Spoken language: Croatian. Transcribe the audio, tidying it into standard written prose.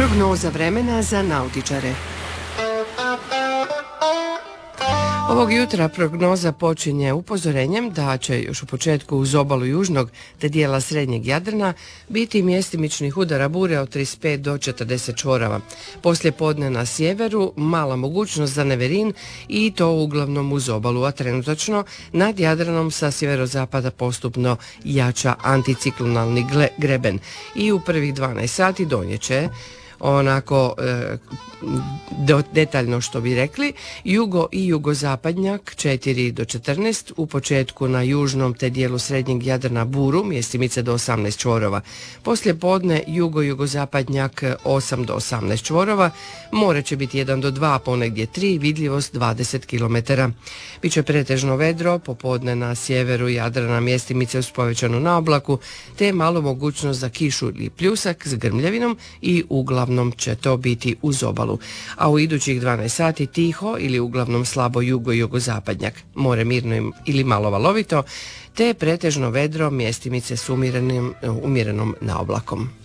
Prognoza vremena za nautičare. Ovog jutra prognoza počinje upozorenjem da će još u početku uz obalu južnog te dijela srednjeg Jadrana biti mjestimičnih udara bure od 35 do 40 čvorova. Poslije podne na sjeveru mala mogućnost za neverin i to uglavnom uz obalu, a trenutačno nad Jadranom sa sjeverozapada postupno jača anticiklonalni greben i u prvih 12 sati donjeće onako detaljno što bi rekli, jugo i jugozapadnjak 4 do 14, u početku na južnom te dijelu srednjeg Jadrana buru, mjestimice do 18 čvorova. Poslije podne jugozapadnjak 8 do 18 čvorova, more će biti 1 do 2, ponegdje 3, vidljivost 20 km. Biće pretežno vedro, popodne na sjeveru Jadrana mjestimice uz povećanu naoblaku, te malo mogućnost za kišu ili pljusak s grmljavinom i uglavnom će to biti uz obalu. A u idućih 12 sati tiho ili uglavnom slabo jugozapadnjak, more mirno ili malo valovito, te pretežno vedro, mjestimice s umjerenom naoblakom.